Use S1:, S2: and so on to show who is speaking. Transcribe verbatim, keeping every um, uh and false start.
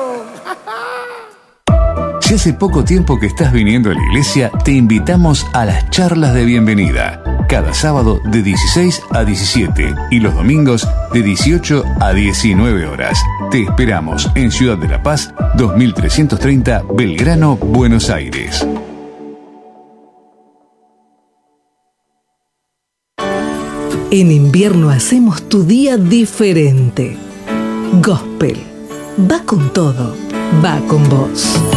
S1: Si hace poco tiempo que estás viniendo a la iglesia, te invitamos a las charlas de bienvenida. Cada sábado de dieciséis a diecisiete y los domingos de dieciocho a diecinueve horas. Te esperamos en Ciudad de La Paz, dos mil trescientos treinta, Belgrano, Buenos Aires.
S2: En invierno hacemos tu día diferente. Gospel. Va con todo. Va con vos.